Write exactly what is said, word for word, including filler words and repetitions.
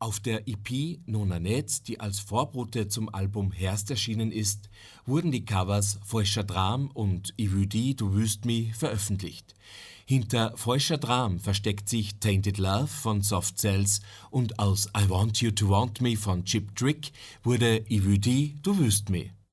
Auf der E P Nona Net, die als Vorbote zum Album Herst erschienen ist, wurden die Covers Falscher Dram und Ich will die, du willst mi veröffentlicht. Hinter Falscher Dram versteckt sich Tainted Love von Soft Cells und aus I Want You to Want Me von Chip Trick wurde Ich will die, du willst mi.